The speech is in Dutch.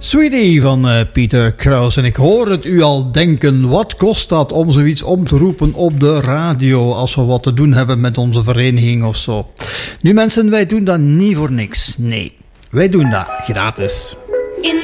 Sweetie van Pieter Kruis. En ik hoor het u al denken, wat kost dat om zoiets om te roepen op de radio als we wat te doen hebben met onze vereniging of zo. Nu mensen, wij doen dat niet voor niks. Nee, wij doen dat gratis.